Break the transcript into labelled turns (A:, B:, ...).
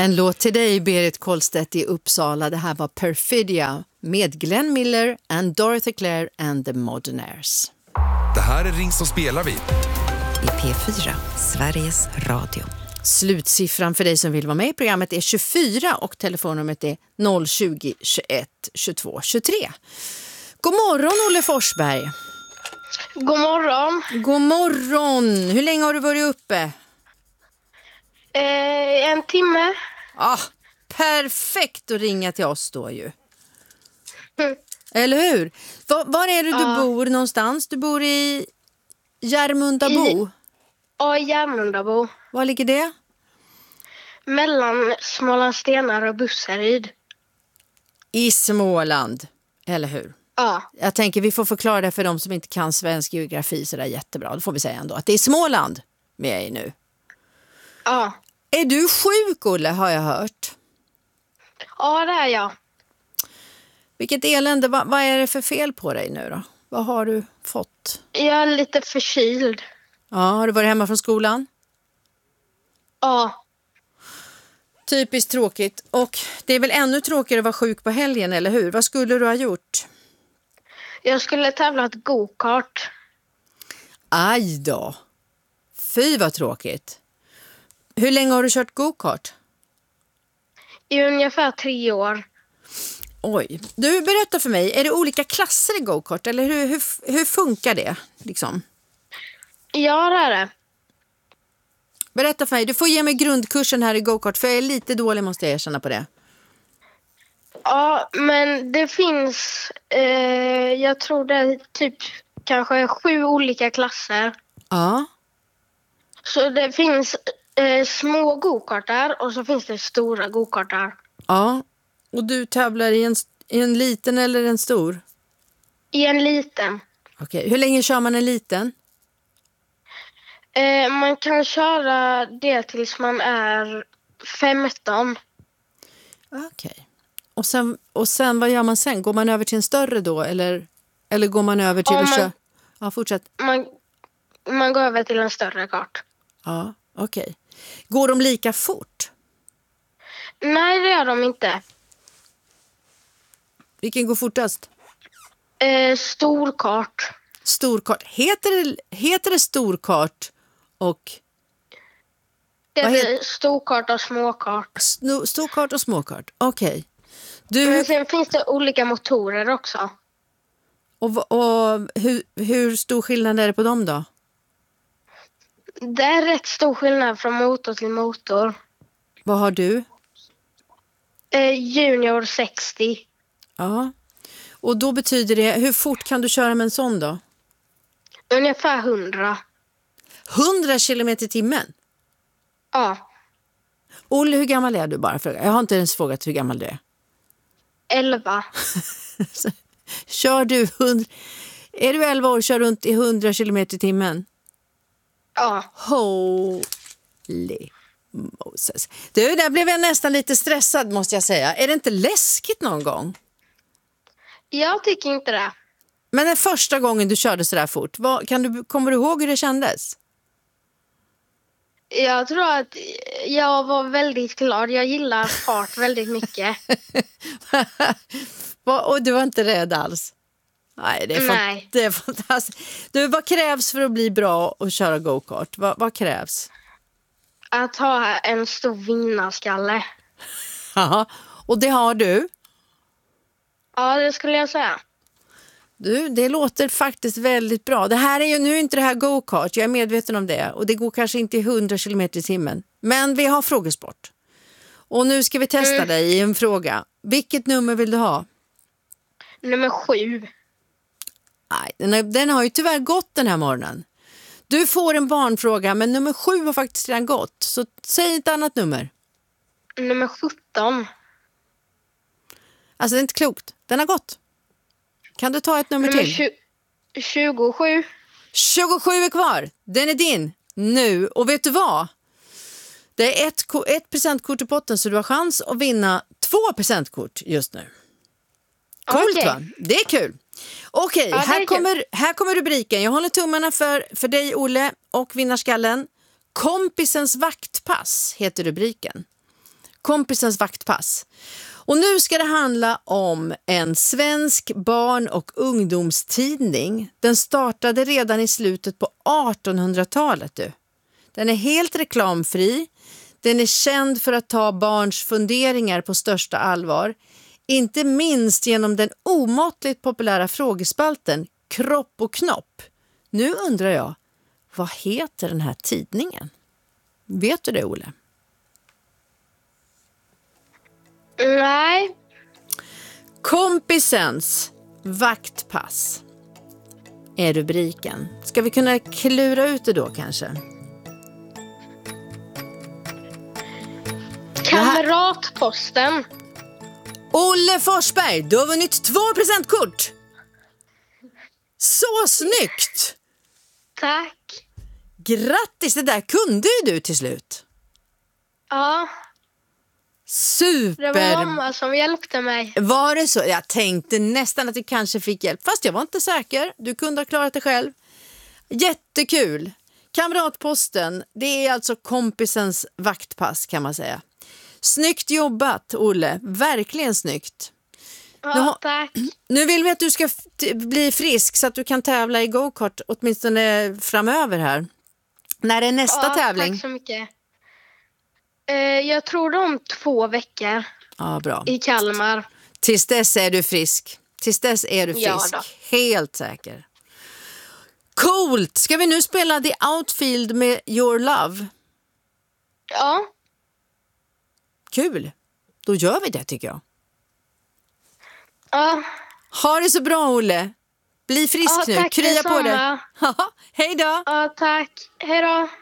A: En låt till dig, Berit Kollstedt i Uppsala. Det här var Perfidia med Glenn Miller and Dorothy Clare and the Modernaires.
B: Det här är Ring som spelar vi.
C: I P4, Sveriges Radio.
A: Slutsiffran för dig som vill vara med i programmet är 24 och telefonnumret är 020 21 22 23. God morgon, Olle Forsberg.
D: God morgon.
A: God morgon. Hur länge har du varit uppe?
D: En timme.
A: Perfekt att ringa till oss då ju. Eller hur? Var är det du bor någonstans? Du bor i Järmundabo?
D: Ja, Järmundabo.
A: Var ligger det?
D: Mellan Smålandstenar och Busseryd.
A: I Småland, eller hur?
D: Ja.
A: Jag tänker vi får förklara det för de som inte kan svensk geografi så där jättebra. Då får vi säga ändå att det är Småland med er nu.
D: Ja.
A: Är du sjuk, Olle, har jag hört?
D: Ja, det är jag.
A: Vilket elände. Vad är det för fel på dig nu då? Vad har du fått?
D: Jag är lite förkyld.
A: Ja, har du varit hemma från skolan?
D: Ja.
A: Typiskt tråkigt. Och det är väl ännu tråkigare att vara sjuk på helgen, eller hur? Vad skulle du ha gjort?
D: Jag skulle tävla ett go-kart.
A: Aj då. Fy vad tråkigt. Hur länge har du kört go-kart?
D: I ungefär 3 år.
A: Oj. Du, berätta för mig. Är det olika klasser i go-kart? Eller hur funkar det? Liksom?
D: Ja, det är det.
A: Berätta för mig. Du får ge mig grundkursen här i go-kart. För jag är lite dålig, måste jag erkänna på det.
D: Ja, men det finns... jag tror det är typ kanske 7 olika klasser.
A: Ja.
D: Så det finns små go-kartar och så finns det stora go-kartar.
A: Ja. Och du tävlar i en liten eller en stor?
D: I en liten.
A: Okej. Hur länge kör man en liten?
D: Man kan köra det tills man är 15.
A: Okej. Och sen vad gör man sen? Går man över till en större då? Eller går man över till att köra? Ja, fortsätt.
D: Man går över till en större kart.
A: Ja, okej. Går de lika fort?
D: Nej, det gör de inte.
A: Vilken går fortast?
D: Storkart.
A: Storkart. Heter det storkart och...
D: Det är storkart och småkart.
A: Storkart och småkart. Okej.
D: Men sen finns det olika motorer också.
A: Och hur stor skillnad är det på dem då?
D: Det är rätt stor skillnad från motor till motor.
A: Vad har du?
D: Junior 60.
A: Ja. Och då betyder det, hur fort kan du köra med en sån då?
D: Ungefär 100.
A: 100 kilometer i timmen?
D: Ja.
A: Olle, hur gammal är du bara? Jag har inte ens frågat hur gammal du är.
D: 11.
A: Kör du 100... Är du 11 år och kör runt i 100 kilometer i timmen?
D: Ja.
A: Holy Moses. Du, där blev jag nästan lite stressad måste jag säga. Är det inte läskigt någon gång?
D: Jag tycker inte det.
A: Men den första gången du körde så där fort, kommer du ihåg hur det kändes?
D: Jag tror att jag var väldigt glad. Jag gillar fart väldigt mycket.
A: Och du var inte rädd alls? Nej, det är fantastiskt. Du, vad krävs för att bli bra och köra go-kart? Vad krävs?
D: Att ha en stor vinnarskalle.
A: Ja, och det har du?
D: Ja, det skulle jag säga.
A: Du, det låter faktiskt väldigt bra. Det här är ju nu inte det här go-kart, jag är medveten om det. Och det går kanske inte i 100 kilometer i timmen. Men vi har frågesport. Och nu ska vi testa dig i en fråga. Vilket nummer vill du ha?
D: Nummer 7.
A: Nej, den har ju tyvärr gått den här morgonen. Du får en barnfråga, men nummer 7 har faktiskt redan gått. Så säg ett annat nummer.
D: Nummer 17.
A: Alltså det är inte klokt. Den har gått. Kan du ta ett nummer till?
D: 27.
A: 27 är kvar. Den är din nu. Och vet du vad? Det är ett presentkort i potten så du har chans att vinna 2 presentkort just nu. Coolt va? Det är kul. Okej,
D: ja,
A: här kommer rubriken. Jag håller tummarna för dig Olle och vinnarskallen. Kompisens vaktpass heter rubriken. Kompisens vaktpass. Och nu ska det handla om en svensk barn- och ungdomstidning. Den startade redan i slutet på 1800-talet. Den är helt reklamfri. Den är känd för att ta barns funderingar på största allvar. Inte minst genom den omåttligt populära frågespalten Kropp och knopp. Nu undrar jag, vad heter den här tidningen? Vet du det, Olle?
D: Nej.
A: Kompisens vaktpass är rubriken. Ska vi kunna klura ut det då kanske?
D: Kamratposten.
A: Olle Forsberg, du har vunnit 2 presentkort! Så snyggt!
D: Tack.
A: Grattis, det där kunde ju du till slut.
D: Ja,
A: Super!
D: det var mamma som hjälpte mig.
A: Var det så? Jag tänkte nästan att du kanske fick hjälp, fast jag var inte säker. Du kunde ha klarat det själv. Jättekul! Kamratposten, det är alltså kompisens vaktpass kan man säga. Snyggt jobbat, Olle. Verkligen snyggt.
D: Ja, tack.
A: Nu vill vi att du ska bli frisk så att du kan tävla i go-kart åtminstone framöver här. När är nästa tävling?
D: Tack så mycket. Jag tror det om 2 veckor
A: Ja, bra.
D: i Kalmar.
A: Tills dess är du frisk.
D: Ja då.
A: Helt säker. Coolt! Ska vi nu spela The Outfield med Your Love?
D: Ja,
A: Kul! Då gör vi det tycker jag.
D: ja.
A: Ha det så bra, Olle. Bli frisk
D: Ja,
A: nu.
D: tack
A: Krya på dig.
D: detsamma.
A: Hej då!
D: Ja, tack. Hej då.